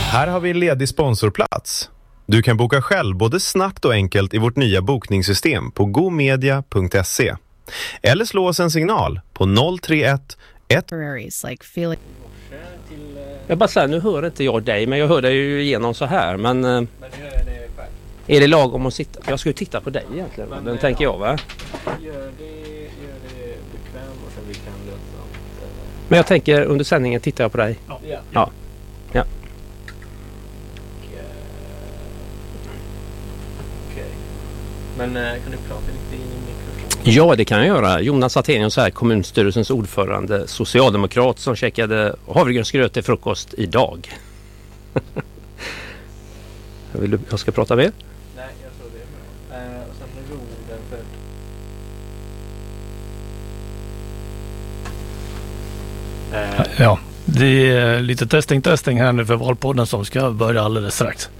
Här har vi en ledig sponsorplats. Du kan boka själv både snabbt och enkelt i vårt nya bokningssystem på gomedia.se. Eller slå oss en signal på 031 1. Jag bara säger, nu hör inte jag dig, men jag hör dig ju igenom så här. Men hör jag det själv? Är det lagom att sitta? Jag ska ju titta på dig egentligen, men, den tänker jag, va? Gör det bekvämt och sen vi kan lösa. Men jag tänker, under sändningen tittar jag på dig. Ja. Men kan du prata lite in i mikrofonen? Ja, det kan jag göra. Jonas Attenius här, kommunstyrelsens ordförande, socialdemokrat som käkade havregrynsgröt till frukost idag. Jag ska prata med? Nej, jag tror det är bra. Och sen är orden för... Ja, det är lite testing här nu för Valpodden som ska börja alldeles strax.